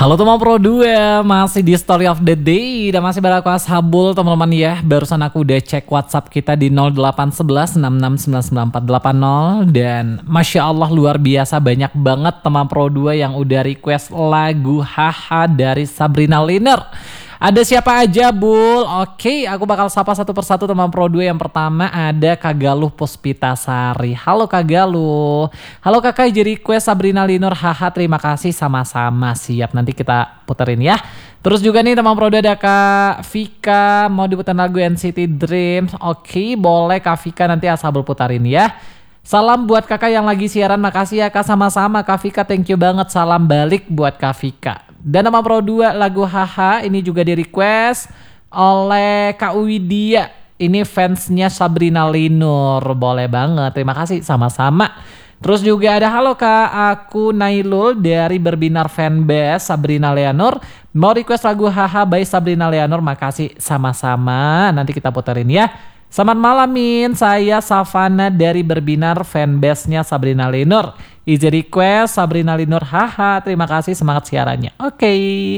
Halo teman Pro 2, masih di Story of the Day dan masih berlaku Ashabul teman-teman ya. Barusan aku udah cek WhatsApp kita di 0811 66994480 dan Masya Allah luar biasa banyak banget teman Pro 2 yang udah request lagu Haha dari Sabrina Liner. Ada siapa aja, Bul? Oke, aku bakal sapa satu persatu teman Pro 2. Yang pertama ada Kak Galuh Puspitasari. Halo Kak Galuh. Halo Kakak, jadi request Sabrina Linur. Haha, terima kasih, sama-sama. Siap, nanti kita puterin ya. Terus juga nih teman Pro 2 ada Kak Vika. Mau diputar lagu NCT Dreams. Oke, boleh Kak Vika, nanti Ashabul putarin ya. Salam buat kakak yang lagi siaran, makasih ya Kak, sama-sama Kak Vika, thank you banget. Salam balik buat Kak Vika. Dan nama Pro 2 lagu Haha ini juga di request oleh Kak Widya. Ini fansnya Sabrina Linur, boleh banget, terima kasih, sama-sama. Terus juga ada halo Kak, aku Nailul dari Berbinar Fanbase Sabrina Leonor. Mau request lagu Haha by Sabrina Leonor, makasih, sama-sama. Nanti kita puterin ya. Selamat malam Min, saya Savana dari Berbinar Fanbase-nya Sabrina Leonor. Easy request Sabrina Leonor, haha, terima kasih, semangat siarannya. Oke.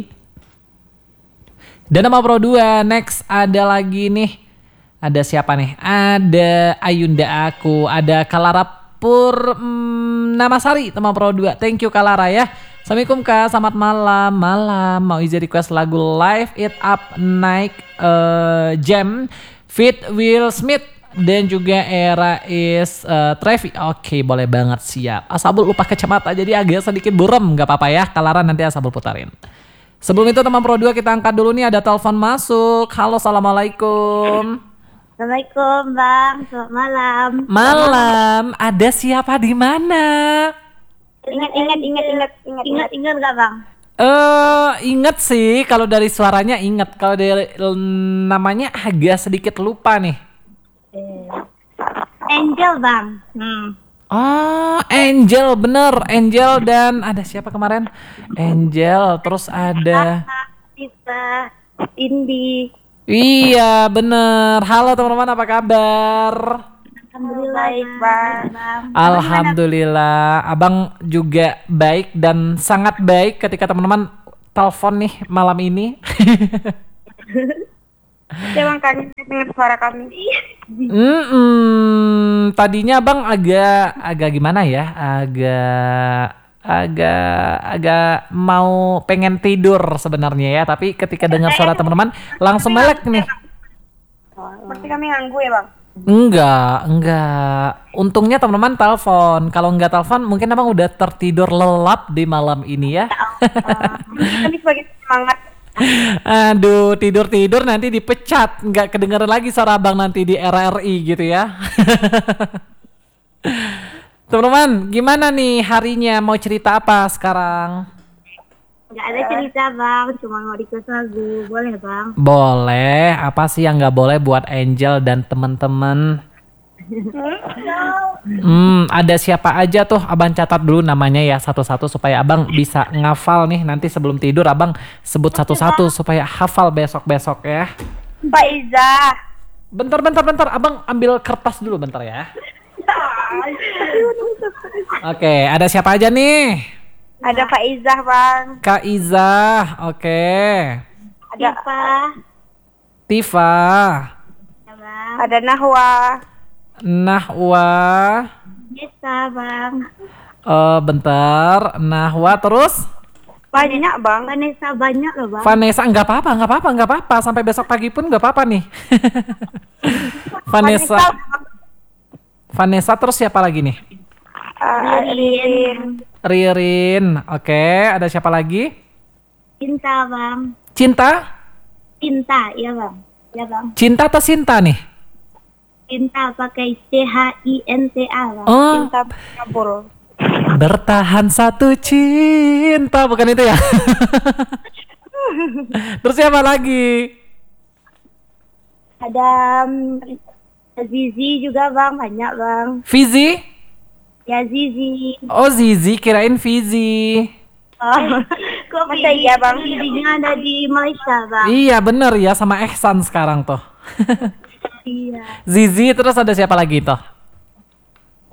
Dan nama Pro 2, next ada lagi nih. Ada siapa nih? Ada Ayunda aku, ada Kalara Namasari, teman Pro 2. Thank you Kalara ya. Assalamualaikum Kak, selamat malam. Mau easy request lagu Live It Up Naik Jam Fit Will Smith dan juga Era is Trevi. Oke, boleh banget, siap. Ashabul lupa kacamata jadi agak sedikit burem, gak apa-apa ya. Kalaran nanti Ashabul putarin. Sebelum itu teman Pro 2 kita angkat dulu nih, ada telepon masuk. Halo, assalamualaikum. Assalamualaikum Bang, selamat malam. Malam, ada siapa di mana? Ingat nggak Bang? Inget sih, kalau dari suaranya inget, kalau dari namanya agak sedikit lupa nih. Angel Bang. Oh, Angel, bener, Angel dan ada siapa kemarin? Angel, terus ada Kita Indi. Iya, bener. Halo teman-teman, apa kabar? Alhamdulillah baik Bang. Alhamdulillah, abang juga baik dan sangat baik ketika teman-teman telepon nih malam ini. Jangan kangen dengar suara kami. Tadinya abang agak gimana ya? Agak mau pengen tidur sebenarnya ya, tapi ketika dengar suara teman-teman langsung melek nih. Berarti kami ganggu ya Bang? Enggak. Untungnya teman-teman telepon. Kalau enggak telepon mungkin abang udah tertidur lelap di malam ini ya. Kami sebagai semangat. Aduh, tidur-tidur nanti dipecat. Enggak kedengeran lagi suara abang nanti di RRI gitu ya. Teman-teman, gimana nih harinya? Mau cerita apa sekarang? Nggak ada cerita Bang, cuma mau request lagu, boleh Bang? Boleh. Apa sih yang nggak boleh buat Angel dan teman-teman? Ada siapa aja tuh? Abang catat dulu namanya ya satu-satu supaya abang bisa ngafal nih. Nanti sebelum tidur abang sebut satu-satu supaya hafal besok-besok ya. Mbak Iza. Bentar. Abang ambil kertas dulu bentar ya. Oke, ada siapa aja nih? Ada Kak Izah Bang. Kak Izah, oke. Ada Tifa. Ada Nahwa. Nesa Bang. Bentar, Nahwa terus? Banyak Bang. Vanessa banyak loh Bang. Vanessa, nggak apa-apa. Sampai besok pagi pun nggak apa-apa nih. Vanessa terus siapa lagi nih? Ririn, oke. Ada siapa lagi? Cinta Bang. Cinta, Iya Bang. Ya Bang. Cinta atau Sinta nih? Cinta pakai CHINTA Bang. Oh, Cinta kabur. bertahan satu cinta, bukan itu ya? Terus siapa lagi? Ada Zizi juga Bang, banyak Bang. Fizi? Ya Zizi. Oh Zizi, kirain Fizi. Kok masa iya Bang? Zizinya ada di Malaysia Bang. Iya bener ya, sama Ehsan sekarang tuh. Iya. Zizi, terus ada siapa lagi tuh?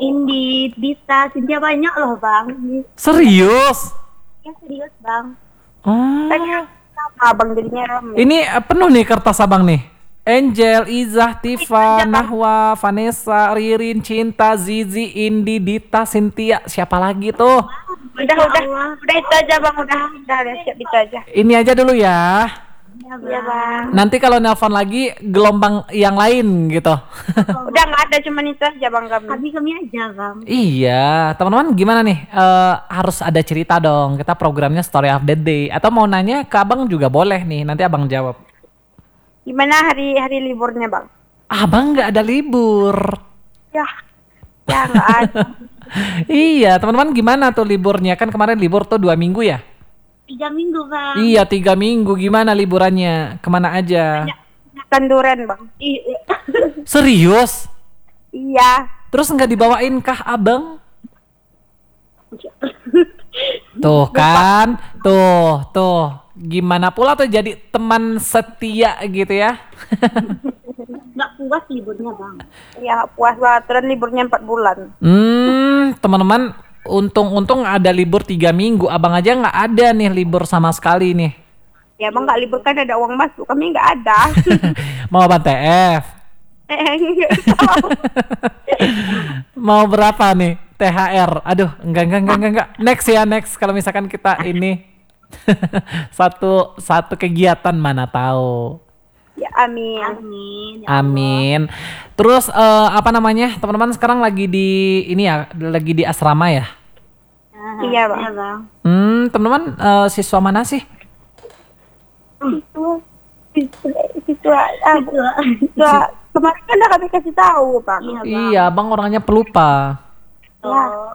Indi, Dita, Cynthia banyak loh Bang. Serius? Ya serius Bang. Oh, Sama abang jadinya rame. ini penuh nih kertas abang nih. Angel, Izah, Tifa, Nahwa, Vanessa, Ririn, Cinta, Zizi, Indi, Dita, Cynthia. Siapa lagi tuh? Udah itu aja bang, udah siap itu aja. Ini aja dulu ya. Iya bang. Nanti kalau nelpon lagi gelombang yang lain gitu. Udah nggak ada, cuma itu aja bang kami. Kami aja bang. Iya, teman-teman gimana nih? Harus ada cerita dong. Kita programnya Story of the Day. Atau mau nanya ke abang juga boleh nih. Nanti abang jawab. Gimana hari liburnya bang? Abang nggak ada libur. Ya nggak ada. Iya, teman-teman gimana tuh liburnya? Kan kemarin libur tuh 2 minggu ya? 3 minggu bang. Iya, 3 minggu. Gimana liburannya? Kemana aja? Makan durian bang. Serius? Iya. Terus nggak dibawain kah abang? Tuh kan, tuh. Gimana pula tuh jadi teman setia gitu ya? Nggak puas liburnya bang. Iya puas banget. Dan liburnya 4 bulan. Teman-teman, untung ada libur 3 minggu. Abang aja nggak ada nih libur sama sekali nih. Ya bang nggak libur kan ada uang masuk. Kami nggak ada. Mau abang TF? Nggak tahu. Mau berapa nih? THR? Aduh, enggak. Next. Kalau misalkan kita ini satu kegiatan mana tahu. Ya amin. Amin. Ya Amin. Terus apa namanya? Teman-teman sekarang lagi di ini ya, lagi di asrama ya? Allah. Iya bang. Iya bang. Teman-teman siswa mana sih? Siswa kemarin kan udah kami kasih tahu bang. Iya bang. Iya, Bang orangnya pelupa. Oh.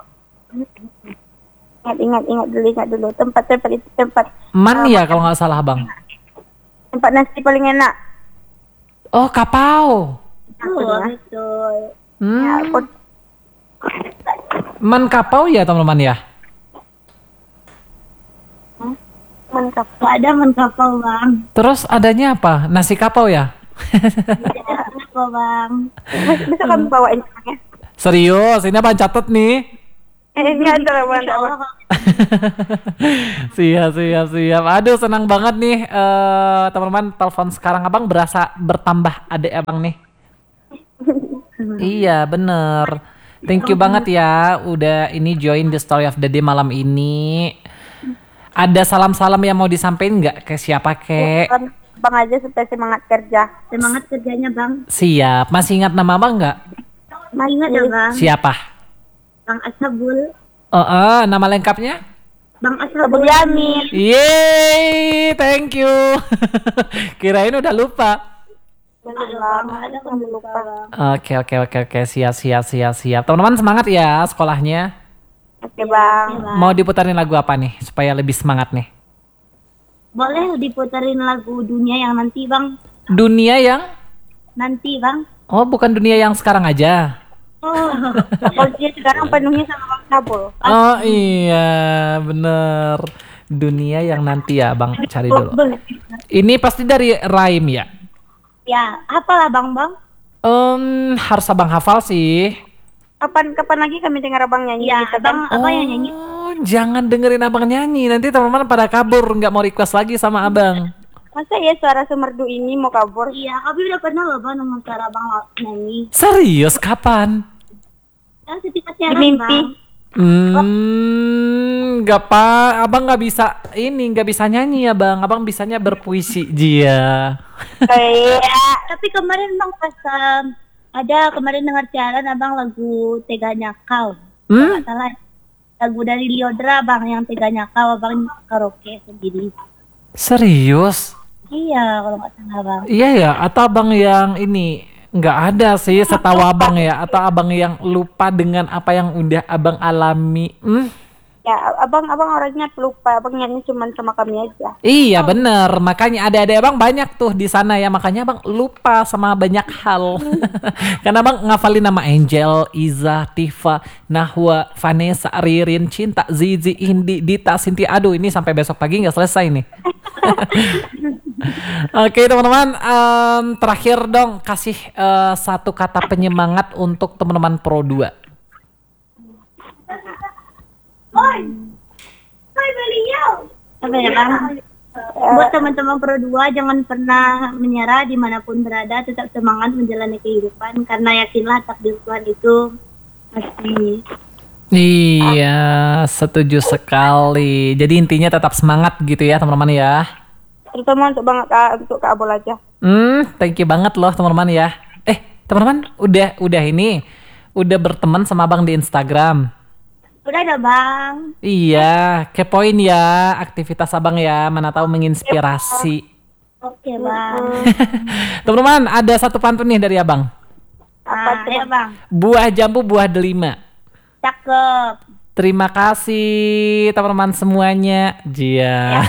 Ingat dulu tempat itu tempat Man ya kalau nggak salah Bang. nasi paling enak. Oh, Kapau. Betul. Ya, Man Kapau ya teman-teman ya? mantap. Nggak ada menkapau bang. Terus adanya apa? Nasi kapau ya? Apa bang? Bisa kami bawain ya? Serius, ini abang catet nih. Ini ada bang. Siap. Aduh, senang banget nih teman-teman. Telepon sekarang abang berasa bertambah adik abang nih. Iya, bener. Thank you banget ya udah ini join the story of the day malam ini. Ada salam-salam yang mau disampaikan nggak ke siapa kek? Bang aja supaya semangat kerja. Semangat kerjanya bang. Siap. Masih ingat nama abang nggak? Ingat ya bang. Siapa? Bang Ashabul. Nama lengkapnya? Bang Ashabul. Sabul Yamin. Yeay, thank you. Kirain udah lupa. Bang, ada kamu lupa. Oke. Siap. Teman-teman semangat ya sekolahnya. Oke bang. Mau diputarin lagu apa nih supaya lebih semangat nih? Boleh diputerin lagu dunia yang nanti bang. Dunia yang? Nanti bang. Oh, bukan dunia yang sekarang aja. Oh. Kalau dia sekarang penuhnya sama Bang Sabul. Oh iya, bener. Dunia yang nanti ya, Bang. Cari dulu. Ini pasti dari Rhyme ya? Ya, apalah bang. Harus abang hafal sih. Kapan lagi kami dengar abang nyanyi? Ya, gitu, bang apa yang nyanyi? Oh, jangan dengerin abang nyanyi. Nanti teman-teman pada kabur, nggak mau request lagi sama abang. Masa ya suara semerdu ini mau kabur? Iya, kami udah pernah loh bang nonton cara bang nyanyi. Serius, kapan? Kan ketika Di siaran mimpi. bang. Nggak abang nggak bisa nyanyi ya bang. Abang bisanya berpuisi, Jia. Kayak Tapi kemarin bang pas ada kemarin dengar siaran abang lagu Teganya Kau. Nggak salah. Lagu dari Liodra bang yang Teganya Kau abang karaoke sendiri. Serius? Iya kalau nggak salah bang. Iya ya, atau abang yang ini nggak ada sih setahu abang ya, atau abang yang lupa dengan apa yang udah abang alami. ya abang orangnya pelupa, abang nyanyi cuma sama kami aja. Iya bener, makanya adik-adik abang banyak tuh di sana ya, makanya abang lupa sama banyak hal. Karena abang ngafalin nama Angel, Iza, Tifa, Nahwa, Vanessa, Ririn, Cinta, Zizi, Indi, Dita, Cynthia. Aduh ini sampai besok pagi nggak selesai nih. Oke teman-teman, terakhir dong kasih satu kata penyemangat untuk teman-teman Pro 2. Hai beliau. Apa ya bang? Buat teman-teman Pro 2 jangan pernah menyerah dimanapun berada, tetap semangat menjalani kehidupan karena yakinlah takdir Tuhan itu pasti. Iya, setuju sekali. Jadi intinya tetap semangat gitu ya teman-teman ya. Terutama untuk Kak Abol aja. Thank you banget loh teman-teman ya. Teman-teman udah berteman sama abang di Instagram. Udah ada bang. Iya, kepoin ya aktivitas abang ya, mana tahu menginspirasi. Oke bang. Teman-teman, ada satu pantun nih dari abang. Apa ya bang? Buah jambu, buah delima. Cakep. Terima kasih teman-teman semuanya. Jia.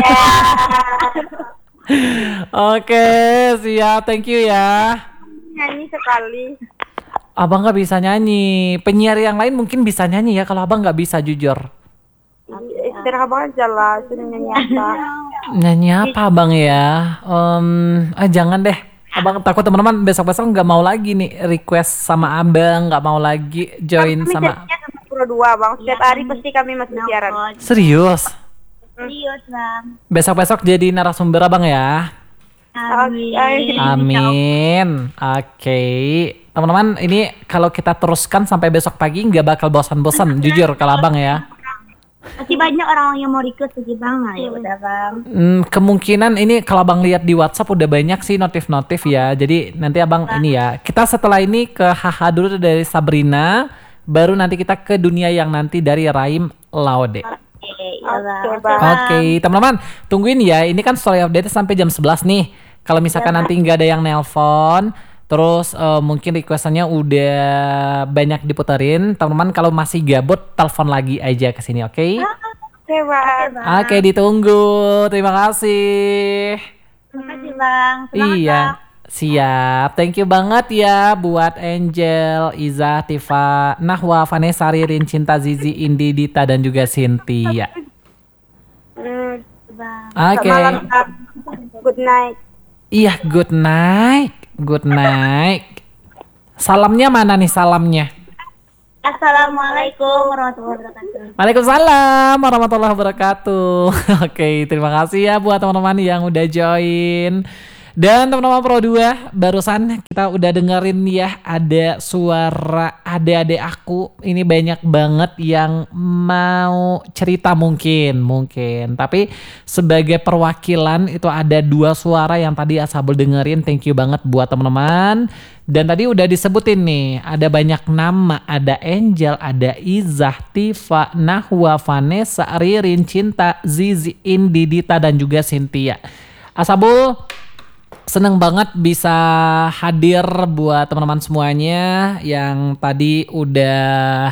Oke, siap. Thank you ya. Nyanyi sekali. Abang nggak bisa nyanyi. Penyiar yang lain mungkin bisa nyanyi ya. Kalau abang nggak bisa jujur. Istirahat abang aja lah. Suruh nyanyi apa? Nyanyi apa abang ya? Jangan deh. Abang takut teman-teman besok-besok nggak mau lagi nih request sama abang. Nggak mau lagi join sama. Pro 2 bang. Setiap hari pasti kami masih siaran. Serius? Serius bang. Besok-besok jadi narasumber abang ya. Amin. Amin. Oke. Teman-teman, ini kalau kita teruskan sampai besok pagi nggak bakal bosan-bosan, jujur kalau abang ya. Masih banyak orang yang mau request lagi bang. Nah, ya udah bang. Kemungkinan ini kalau abang lihat di WhatsApp udah banyak sih notif-notif ya. Jadi nanti abang ini ya. Kita setelah ini ke haha dulu dari Sabrina, baru nanti kita ke dunia yang nanti dari Raim Laude. Oke, teman-teman, tungguin ya. Ini kan story update sampai jam 11 nih. Kalau misalkan nanti nggak ada yang nelpon, terus mungkin requestannya udah banyak diputerin, teman-teman kalau masih gabut telepon lagi aja ke sini, oke? Oke, ditunggu. Terima kasih. Terima kasih bang. Iya, siap. Thank you banget ya buat Angel, Iza, Tifa, Nahwa, Vanessa, Ririn, Cinta, Zizi, Indi, Dita, dan juga Cynthia. Oke. Good night. Iya, good night. Good night. Salamnya mana nih salamnya? Assalamualaikum warahmatullahi wabarakatuh. Waalaikumsalam warahmatullahi wabarakatuh. Oke, terima kasih ya buat teman-teman yang udah join. Dan teman-teman Pro 2, barusan kita udah dengerin ya ada suara adik-adik aku. Ini banyak banget yang mau cerita mungkin. Tapi sebagai perwakilan itu ada 2 suara yang tadi Ashabul dengerin. Thank you banget buat teman-teman. Dan tadi udah disebutin nih, ada banyak nama. Ada Angel, ada Izah, Tifa, Nahwa, Vanessa, Ririn, Cinta, Zizi, Indi, Dita, dan juga Cynthia. Ashabul seneng banget bisa hadir buat teman-teman semuanya yang tadi udah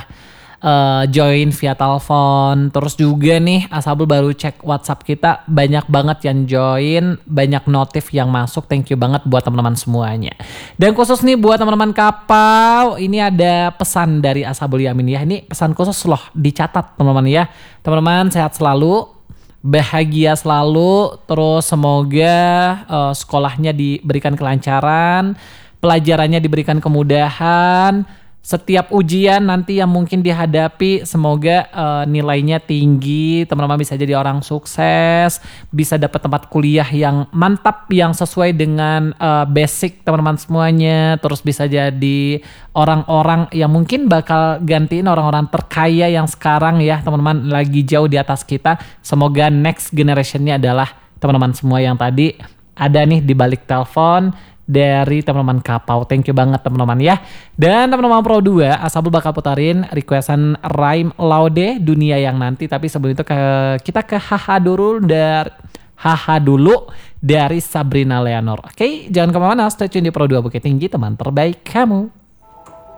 join via telepon. Terus juga nih Ashabul baru cek WhatsApp kita, banyak banget yang join, banyak notif yang masuk. Thank you banget buat teman-teman semuanya. Dan khusus nih buat teman-teman Kapau, ini ada pesan dari Ashabul Yamin ya. Ini pesan khusus loh, dicatat teman-teman ya. Teman-teman sehat selalu, bahagia selalu, terus semoga sekolahnya diberikan kelancaran, pelajarannya diberikan kemudahan, setiap ujian nanti yang mungkin dihadapi semoga nilainya tinggi, teman-teman bisa jadi orang sukses, bisa dapat tempat kuliah yang mantap, yang sesuai dengan basic teman-teman semuanya, terus bisa jadi orang-orang yang mungkin bakal gantiin orang-orang terkaya yang sekarang ya teman-teman lagi jauh di atas kita. Semoga next generationnya adalah teman-teman semua yang tadi ada nih di balik telepon dari teman-teman Kapau. Thank you banget teman-teman ya. Dan teman-teman Pro 2, Ashabul bakal putarin requestan Raim Laude dunia yang nanti. Tapi sebelum itu kita ke haha dulu dari Sabrina Leonor. Oke, jangan kemana-mana, stay tune di Pro 2 Bukit Tinggi, teman terbaik kamu.